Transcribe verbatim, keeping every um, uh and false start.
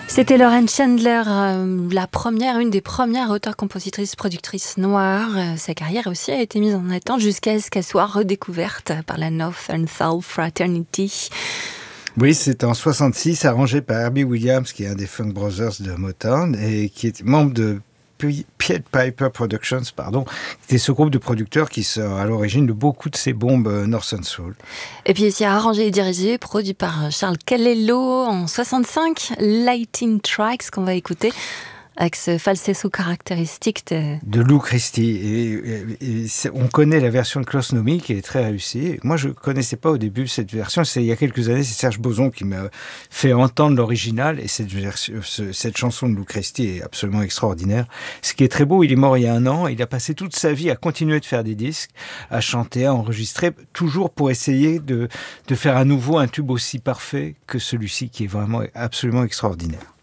C'était Lauren Chandler, euh, la première, une des premières auteurs-compositrices, productrices noires. Euh, sa carrière aussi a été mise en attente jusqu'à ce qu'elle soit redécouverte par la North and South Fraternity. Oui, c'est en soixante-six, arrangé par Herbie Williams, qui est un des Funk Brothers de Motown et qui est membre de Pied Piper Productions, pardon, c'était ce groupe de producteurs qui sont à l'origine de beaucoup de ces bombes Northern Soul. Et puis ici arrangé et dirigé, produit par Charles Calello en soixante-cinq, Lightning Tracks qu'on va écouter avec ce falsetto caractéristique de... de Lou Christie. Et, et, et on connaît la version de Klaus Nomi qui est très réussie. Moi, je ne connaissais pas au début cette version. C'est, il y a quelques années, c'est Serge Boson qui m'a fait entendre l'original. Et cette, version, cette chanson de Lou Christie est absolument extraordinaire. Ce qui est très beau, il est mort il y a un an. Il a passé toute sa vie à continuer de faire des disques, à chanter, à enregistrer, toujours pour essayer de, de faire à nouveau un tube aussi parfait que celui-ci, qui est vraiment absolument extraordinaire.